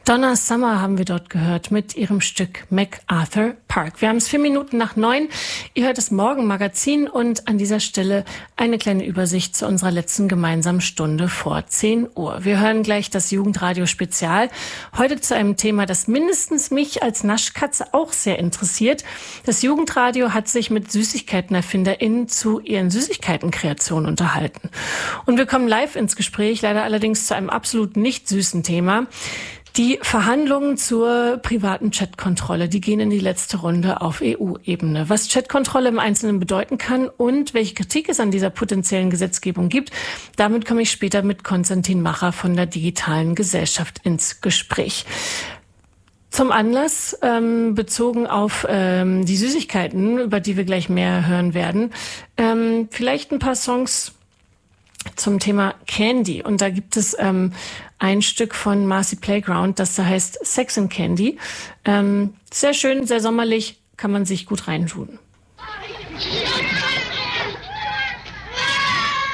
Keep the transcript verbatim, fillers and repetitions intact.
Donna Summer haben wir dort gehört mit ihrem Stück MacArthur Park. Wir haben es vier Minuten nach neun. Ihr hört das Morgenmagazin und an dieser Stelle eine kleine Übersicht zu unserer letzten gemeinsamen Stunde vor zehn Uhr. Wir hören gleich das Jugendradio Spezial. Heute zu einem Thema, das mindestens mich als Naschkatze auch sehr interessiert. Das Jugendradio hat sich mit SüßigkeitenerfinderInnen zu ihren Süßigkeitenkreationen unterhalten. Und wir kommen live ins Gespräch, leider allerdings zu einem absolut nicht süßen Thema. Die Verhandlungen zur privaten Chatkontrolle, die gehen in die letzte Runde auf E U-Ebene. Was Chatkontrolle im Einzelnen bedeuten kann und welche Kritik es an dieser potenziellen Gesetzgebung gibt, damit komme ich später mit Konstantin Macher von der Digitalen Gesellschaft ins Gespräch. Zum Anlass, ähm, bezogen auf ähm, die Süßigkeiten, über die wir gleich mehr hören werden, ähm, vielleicht ein paar Songs zum Thema Candy. Und da gibt es ähm, ein Stück von Marcy Playground, das da heißt Sex and Candy. Ähm, sehr schön, sehr sommerlich, kann man sich gut reintun.